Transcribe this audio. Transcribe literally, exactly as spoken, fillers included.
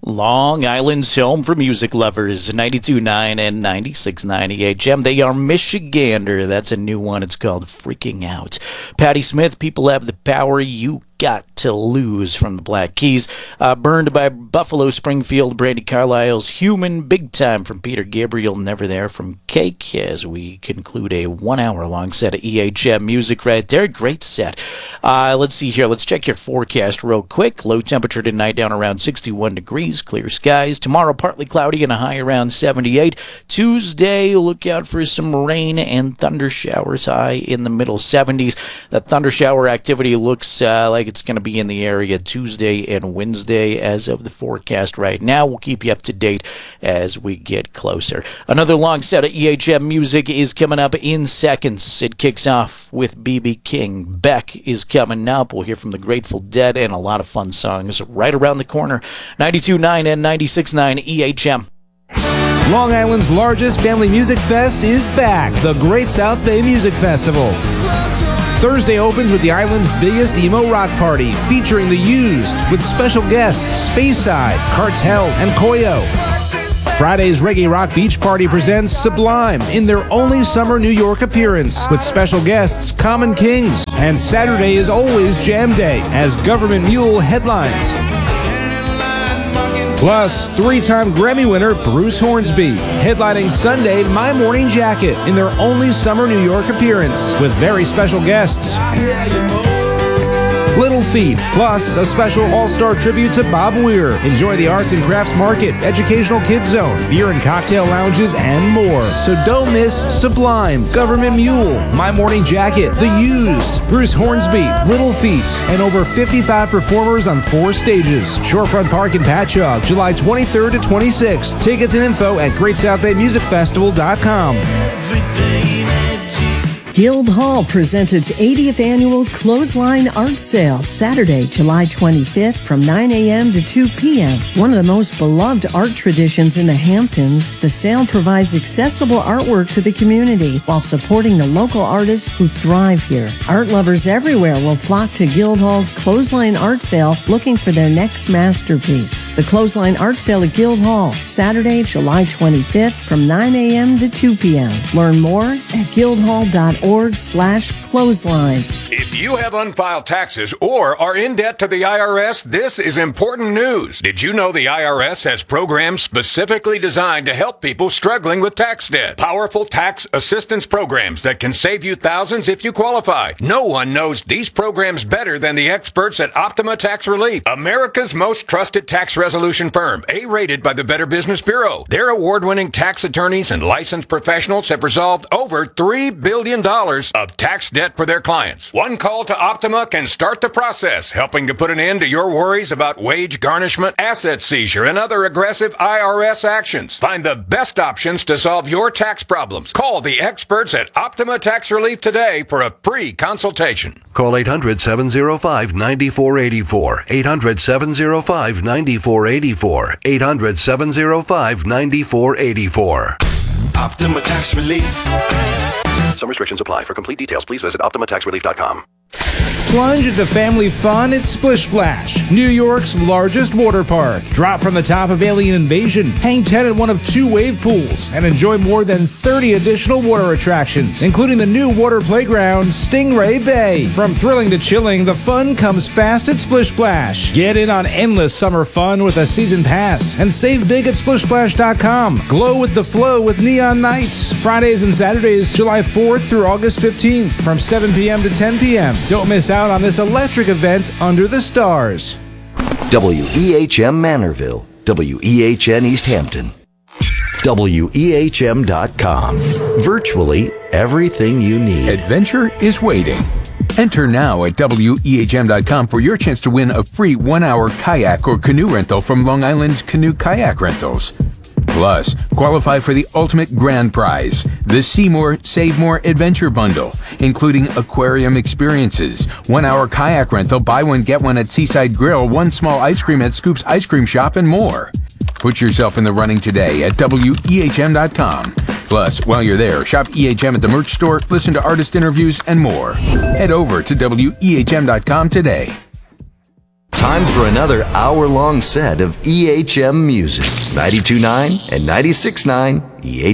Long Island's home for music lovers, ninety-two point nine and ninety-six point nine E H M. They are Michigander. That's a new one. It's called Freaking Out. Patti Smith, People Have the Power You Got to Lose from the Black Keys. Uh, Burned by Buffalo Springfield, Brandi Carlile's Human. Big Time from Peter Gabriel, Never There from Cake, as we conclude a one-hour-long set of E H M music right there. Great set. Uh, let's see here. Let's check your forecast real quick. Low temperature tonight down around sixty-one degrees. Clear skies. Tomorrow partly cloudy and a high around seventy-eight. Tuesday, look out for some rain and thunder showers. High in the middle seventies. That thunder shower activity looks uh, like it's going to be in the area Tuesday and Wednesday as of the forecast right now. We'll keep you up to date as we get closer. Another long set of E H M music is coming up in seconds. It kicks off with B B King. Beck is coming up. We'll hear from the Grateful Dead and a lot of fun songs right around the corner. ninety-two point nine and ninety-six point nine E H M. Long Island's largest family music fest is back, the Great South Bay Music Festival. Thursday opens with the island's biggest emo rock party, featuring The Used, with special guests Speyside, Cartel, and Koyo. Friday's Reggae Rock Beach Party presents Sublime in their only summer New York appearance, with special guests Common Kings. And Saturday is always Jam Day, as Government Mule headlines. Plus, three-time Grammy winner Bruce Hornsby, headlining Sunday My Morning Jacket in their only summer New York appearance, with very special guests. Little Feat, plus a special all-star tribute to Bob Weir. Enjoy the arts and crafts market, educational kids zone, beer and cocktail lounges, and more. So don't miss Sublime, Government Mule, My Morning Jacket, The Used, Bruce Hornsby, Little Feat, and over fifty-five performers on four stages. Shorefront Park in Patchogue, July twenty-third to twenty-sixth. Tickets and info at great south bay music festival dot com. Guildhall presents its eightieth annual Clothesline Art Sale, Saturday, July twenty-fifth from nine a.m. to two p.m. One of the most beloved art traditions in the Hamptons, the sale provides accessible artwork to the community while supporting the local artists who thrive here. Art lovers everywhere will flock to Guildhall's Clothesline Art Sale looking for their next masterpiece. The Clothesline Art Sale at Guildhall, Saturday, July twenty-fifth from nine a.m. to two p.m. Learn more at guildhall dot org slash clothesline. If you have unfiled taxes or are in debt to the I R S, this is important news. Did you know the I R S has programs specifically designed to help people struggling with tax debt? Powerful tax assistance programs that can save you thousands if you qualify. No one knows these programs better than the experts at Optima Tax Relief, America's most trusted tax resolution firm, A-rated by the Better Business Bureau. Their award-winning tax attorneys and licensed professionals have resolved over three billion dollars of tax debt for their clients. One call to Optima can start the process, helping to put an end to your worries about wage garnishment, asset seizure, and other aggressive I R S actions. Find the best options to solve your tax problems. Call the experts at Optima Tax Relief today for a free consultation. Call eight hundred, seven oh five, nine four eight four. eight hundred, seven oh five, nine four eight four. eight hundred, seven oh five, nine four eight four. Optima Tax Relief. Some restrictions apply. For complete details, please visit optima tax relief dot com. Plunge into family fun at Splish Splash, New York's largest water park. Drop from the top of Alien Invasion, hang ten at one of two wave pools, and enjoy more than thirty additional water attractions, including the new water playground, Stingray Bay. From thrilling to chilling, the fun comes fast at Splish Splash. Get in on endless summer fun with a season pass, and save big at splish splash dot com. Glow with the flow with Neon Nights, Fridays and Saturdays, July fourth through August fifteenth, from seven p.m. to ten p.m. Don't miss out on this electric event under the stars. W E H M Manorville, W E H N East Hampton, W E H M dot com. Virtually everything you need. Adventure is waiting. Enter now at W E H M dot com for your chance to win a free one-hour kayak or canoe rental from Long Island's Canoe Kayak Rentals. Plus, qualify for the ultimate grand prize, the See More, Save More Adventure Bundle, including aquarium experiences, one-hour kayak rental, buy one, get one at Seaside Grill, one small ice cream at Scoop's Ice Cream Shop, and more. Put yourself in the running today at W E H M dot com. Plus, while you're there, shop E H M at the merch store, listen to artist interviews, and more. Head over to W E H M dot com today. Time for another hour-long set of E H M music. ninety-two point nine and ninety-six point nine E H M.